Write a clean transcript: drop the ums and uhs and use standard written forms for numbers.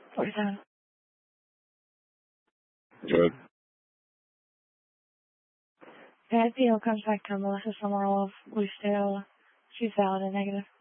47. Good. Bad deal comes back to Melissa Summerall of Lucedale. She's valid and negative.